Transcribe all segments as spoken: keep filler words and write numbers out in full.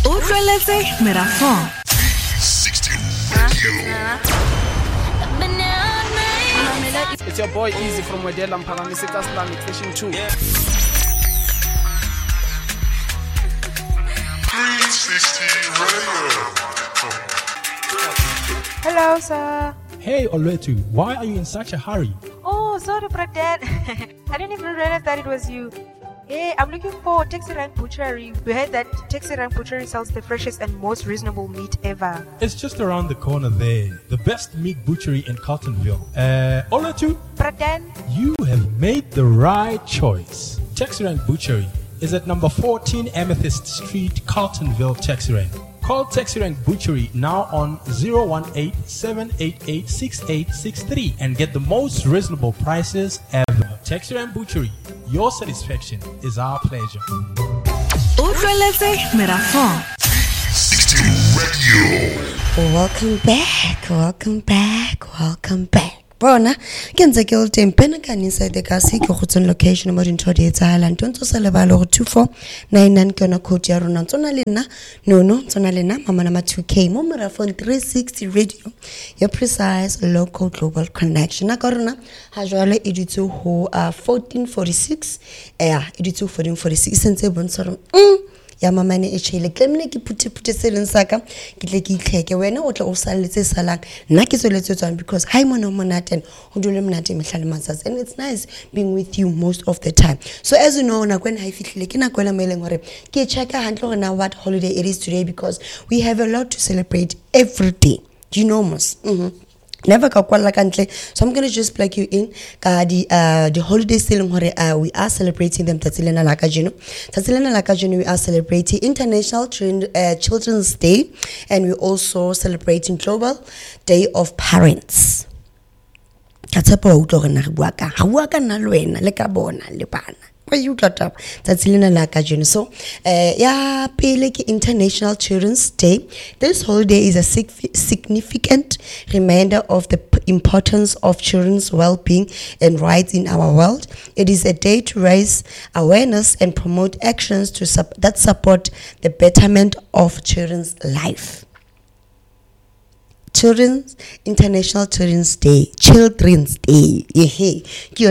Utlweletse Merafong. sixty Radio. It's your boy Easy from Wedela Mpangamiseka Islamic Fishing two. three sixty Radio. Hello, sir. Hey, Olwetu, why are you in such a hurry? Oh, sorry, brother. I didn't even realize that it was you. Hey, I'm looking for Taxi Rank Butchery. We heard that Taxi Rank Butchery sells the freshest and most reasonable meat ever. It's just around the corner there. The best meat butchery in Carltonville. Uh, Olwetu, Brother, you have made the right choice. Texirang Butchery is at number fourteen Amethyst Street, Carltonville, Texirang. Call Texirang Butchery now on zero one eight, seven eight eight, six eight six three and get the most reasonable prices ever. Texirang Butchery, your satisfaction is our pleasure. Utlweletse Merafong. sixty Radio. Welcome back, welcome back, welcome back. Bona, ke ntse ke old time pena ka inside the car se ke go tsone location mo dintho di etsahalang ntse se lebala go two four nine nine ke yona code ya rona tsona le nna no no tsona le nna mama nama two K mo Merafong three sixty Radio, your precise local global connection na ka rona ha jwale e ditse ho fourteen forty-six eh e ditse fourteen forty-six sentse bontsha re mm ya mamane e chele klemne ke puthe puthe seleng saka ke tle ke itlheke wena o tla o saletse salang nna ke soletse tswang because hi mona monaten o dule monate mehlale matsatsi and it's nice being with you most of the time. So as you know na when ha fihlile ke na kwela meleng hore ke checka hantle hore na what holiday it is today because we have a lot to celebrate every day. Do you know mos? Mhm. Never ka kwala kantle. So I'm going to just plug you in ka di uh the holiday selling hore uh, we are celebrating them tatsilena la kajeno tatsilena la kajeno we are celebrating International Children, uh, Children's Day, and we also celebrating Global Day of Parents. Katsepo utlo rena re bua ka ha bua ka nna le wena le ka bona le bana you got up that's Lena Lakajun. So uh yeah pele ke International Children's Day. This holiday is a sig- significant reminder of the p- importance of children's well-being and rights in our world. It is a day to raise awareness and promote actions to sup- that support the betterment of children's life. Children's International Children's Day, Children's Day. It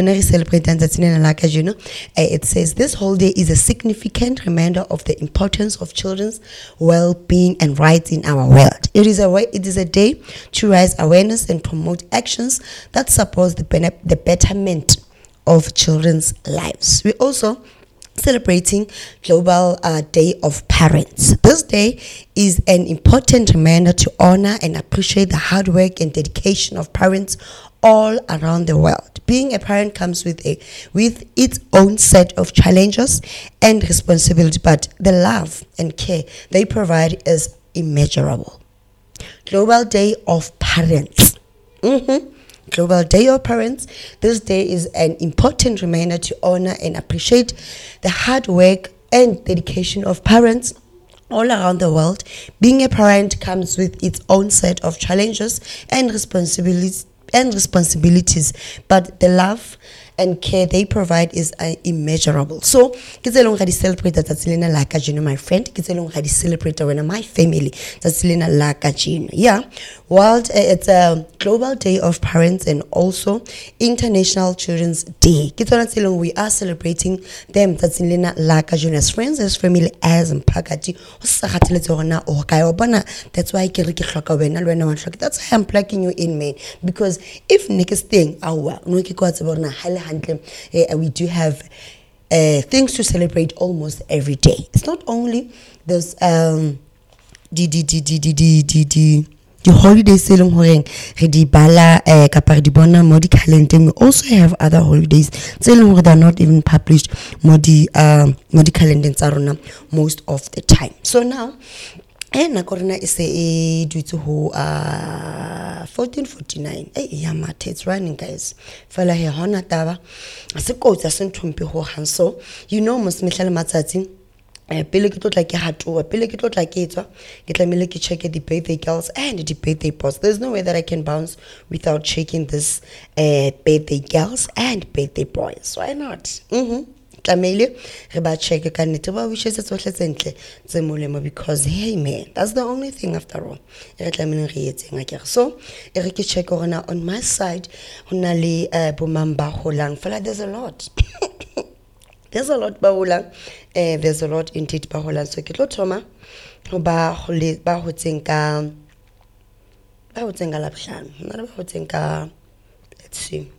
says this holiday is a significant reminder of the importance of children's well-being and rights in our world. It is a way, it is a day to raise awareness and promote actions that support the bene- the betterment of children's lives. We also celebrating Global uh, Day of Parents. This day is an important reminder to honor and appreciate the hard work and dedication of parents all around the world. Being a parent comes with a with its own set of challenges and responsibility, but the love and care they provide is immeasurable. Global Day of Parents. Mm-hmm. Global Day of Parents. This day is an important reminder to honor and appreciate the hard work and dedication of parents all around the world. Being a parent comes with its own set of challenges and responsibilities and responsibilities, but the love and care they provide is uh, immeasurable. So, ke tselong ga di celebrate tatsilena la kajeno, my friend. Ke tselong ga di celebrate when my family tatsilena la kajeno. Yeah, world. Uh, it's a Global Day of Parents and also International Children's Day. Ke tsona tselong we are celebrating them tatsilena la kajeno as friends, as family, as mpakati. O sa khatheletse hona o ka yo bona. That's why ke re ke hloka wena le wena wa hloka. That's why I'm plugging you in, man. Because if next thing awa no ke kwa tsebona hale Uh, we do have uh, things to celebrate almost every day. It's not only those um the the the the the the the the holidays selong horeng re di bala eh kapa re di bona mo di calendar. We also have other holidays selong hore they are not even published mo di um mo di calendar tsa rona most of the time. So now and na korona is a due to ho uh fourteen forty-nine. Hey yamate, it's running guys. Fela he hona taba. Se kotsa se nthompe ho han. So you know mos mehlale matsatsi eh pele ke tlotla ke hatoa pele ke tlotla ke etswa ke tlamile ke check the birthday girls and the birthday boys. There's no way that I can bounce without checking this uh birthday girls and birthday boys. Why not? Mhm. tlamehile re ba check ka nnete ba wishes tsohle tse ntle tse molemo because hey man, that's the only thing after all e re tlamehile re etseng akere. So e re ke check hona on my side hona le uh, bo mamba holang fela there's a lot there's a lot ba holang uh, there's a lot indeed ba holang. So ke tlo thoma ba hole ba hotseng ka ba hotseng ka laphlano nna ba hotseng ka let's see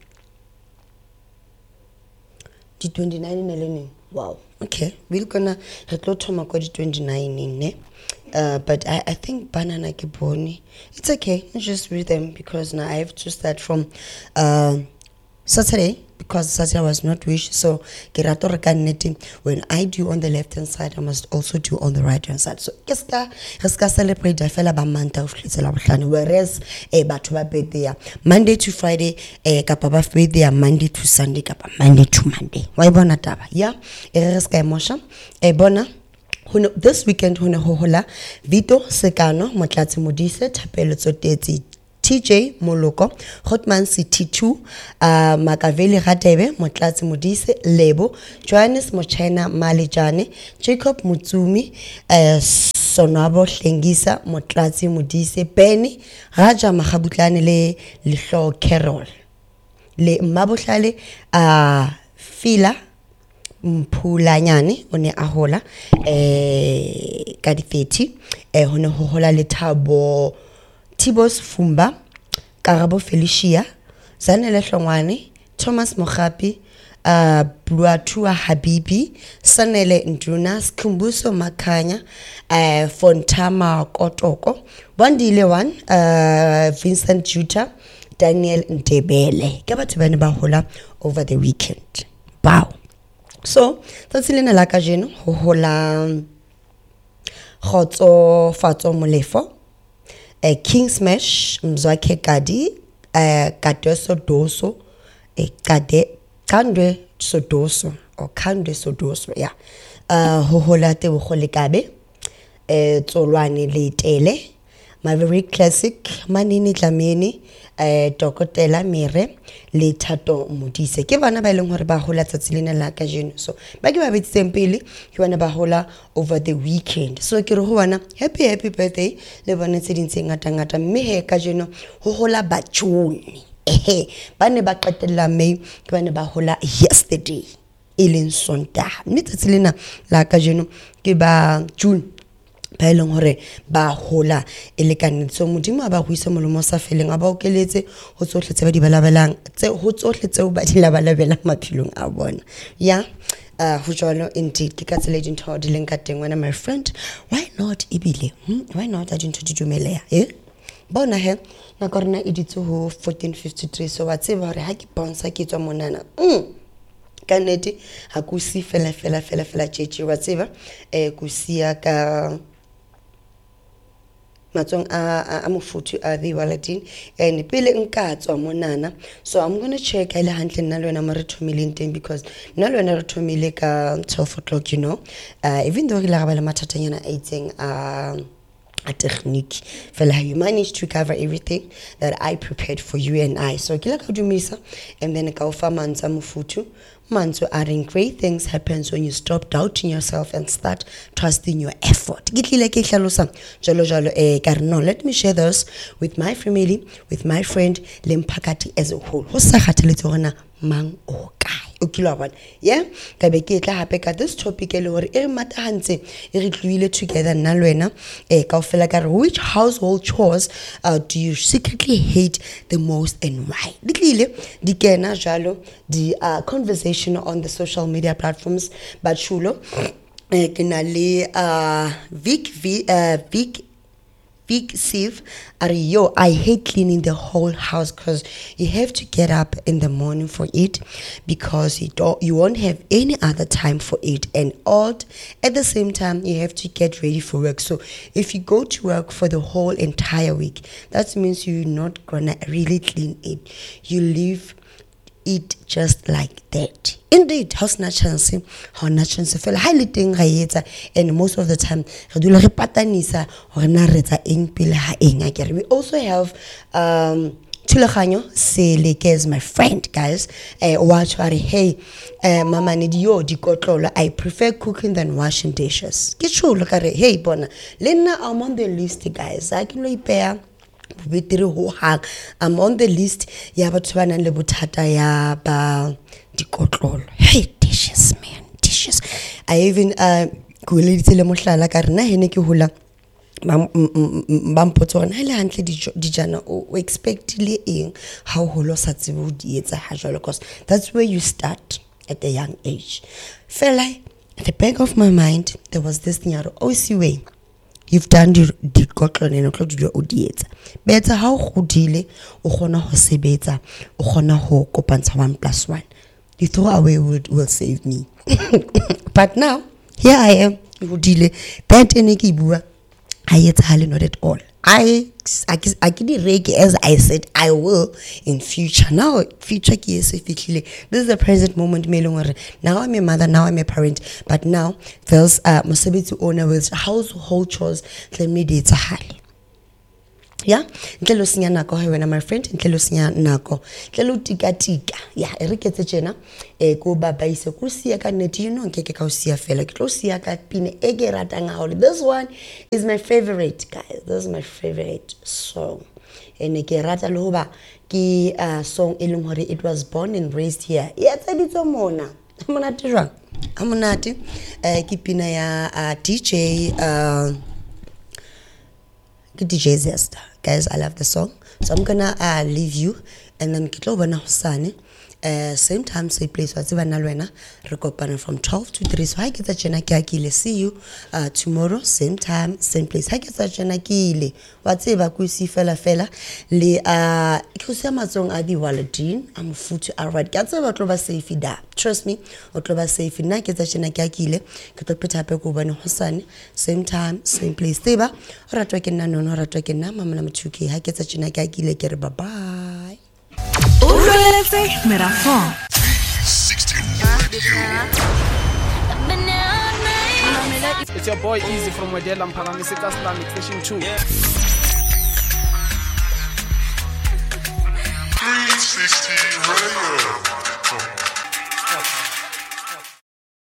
di twenty-nine nele wow okay we're gonna re tlo thoma ko di twenty-nine ne uh but I I think banana ke bone it's okay let's just read them because now I have to start from uh, Saturday because Saturday was not wish. So when I do on the left hand side, I must also do on the right hand side. So just celebrate the fella by month of whereas a batuba birthday Monday to Friday, a kapaba birthday Monday to Sunday, kapa Monday to Monday. Why bona taba? Yeah, a emotion, a bona. This weekend, hona hohola Vito Sekano, Motlatsi Modise, Tapelo Tsoteti. T J Moloko, Hotman City two, uh, Makaveli Ratebe, Motlatsi Modise, Lebo, Johannes Mochena Malijane, Jacob Mutsumi, uh, Sonabo Lengisa, Motlatsi Modise, Benny, Raja Mahabutlane Le Lihlo Carol, Le Mabutlale, uh, Fila, Mpulanyane, One Ahola, eh, Kadifeti, eh, Hone Hohola Le Tabo. Tibos Fumba, Karabo Felicia, Zanele Hlongwane, Thomas Mohapi, uh, Bluatua Habibi, Sanele Ndrunas, Kumbuso Makanya, uh, Fontama Kotoko, Wandile one, uh, Vincent Juta, Daniel Ndebele. Gabatubane Bahola over the weekend. Wow. So, that's Elena Lakajeno, Hohola Hotso Fato Molefo. A King Smash, Mzwake Kadi, a Kadeso Doso, a Kade Kandre Sodoso, or Kandre Sodoso, yeah. Uh, Hoholate Holikabe, a Tolwani Litele, my very classic, Manini Tlamini, a Tokotela Mire, Litato Mudise. Give an abalong Bahola Tatsilina Lakajin. So, Baggy Rabbit Sempili, you want a Bahola over the weekend. So, Kiruana, happy, happy birthday, Lebanon sitting saying Atangata Mehe Kajino, Hohola Bachuni. Eh, Baneba Katela May, Kwana Bahola yesterday. Ilin Sonta, Mitasilina Lakajino, Giba June. Paelong hore ba hola ele kanetso modimo ba go isa molomo sa feleng aba o keletse ho tsohle tse ba di balabelang tse ho tsohle tse ba di labalabelang maphilong a bona ya uh ho jalo indeed ke ka tsele dintho di leng ka teng wena my friend why not ibile hmm? Why not a dintho di dumeleya eh bona he na korona e ditse ho fourteen fifty-three so wa tseba hore ha ke bonsa ke tswa monana mm kanete ha ku si fela fela fela fela tshetse wa tseba eh ku sia ka Matong a amufutu a the walletin and pele nkatswa monana so I'm going to check ile hantle nna lona mo re thomileng teng because nna lona re thomile ka twelve o'clock you know uh, even though re la gabela mathatanyana a itseng a a technique fela you managed to cover everything that I prepared for you and I so kila ka dumisa and then ka ofa manza mufutu manzo adding great things happens when you stop doubting yourself and start trusting your effort. Gitlile ke hlalosa jalo jalo eh karno let me share this with my family with my friend Lempakati as a whole. Ho sa khatheletse hona mang o kae. O kilo bona. Yeah? Ka be ke tla hape ka this topic ele hore e mata hantse e re tluile together nna lwena eh ka ofela ka which household chores uh, do you secretly hate the most and why? Gitlile di kena jalo di uh, conversation on the social media platforms but shulo eh kenale uh Vic V uh Vic Vic Siv Ariyo I hate cleaning the whole house because you have to get up in the morning for it because you don't you won't have any other time for it and all at the same time you have to get ready for work. So if you go to work for the whole entire week that means you're not gonna really clean it. You leave it just like that. Indeed, how's not chance? How not chance? Feel highly thing and most of the time, we also have um Thulaganyo Seleke is my friend, guys. Uh, watch what hey, uh, mama need yo di kotlolo. I prefer cooking than washing dishes. Get true, look at it. Hey, bona. Lena, I'm on the list, guys. I can repair. I'm on the list. Ya batho ba nang le bothata ya ba di kotlolo. Hey, dishes, man, dishes. I even uh go le ditsele mohlala ka rena hene ke hula. Bampotso na ile hantle dijana o expectly eng how holo sa tsebe o di etsa ha jwalo, because that's where you start at a young age. Fela at the back of my mind there was this thing, oh see way you've done the the kotlone and o tlo o di etsa better how godile o gona ho sebetsa o gona ho kopantsha one plus one. The throwaway would will save me. But now here I am godile that ene ke bua I yet not at all. I I I did reiki as I said I will in future. Now future is this is the present moment. Now I'm a mother. Now I'm a parent. But now there's uh mosebetsi owner with household chores. Let me date a hali. Yeah, ntlelo sinya nako he wena my friend, ntlelo sinya nako ntlelo tika tika ya e re ketse tjena e ko baba ise ko sia ka nete you know nkeke ka o sia fela ke tlo sia ka pine e ke ratang haholo. This one is my favorite, guys. This is my favorite song ene ke rata le hoba ke uh, song e leng hore it was born and raised here. Ya tseditso mona monate jwang amonate eh ke pina ya uh, D J uh D J Zesta. Guys, I love the song. So I'm gonna uh, leave you and then kitlo bana hosane. Uh, same time, same place. What's even alwena? Rekopana from twelve to three. So I get that chena kiakile. See you uh, tomorrow, same time, same place. I get that chena kile. What's eba kusi fella fella. Le uh, ikusi amazong adi waladin. I'm futu alright. Get that otloba safe da. Trust me, otloba safe. Na get that chena kiakile. Kito pita peko bana hosane. Same time, same place. Teba. Ora tweke na nono. Ora tweke na mama na mchuki. I get that chena kiakile. Kere bye bye. Utlweletse Merafong. sixty Radio. It's your boy Easy from Wedela Mphalanisi Islamic Fishing two. three sixty Radio.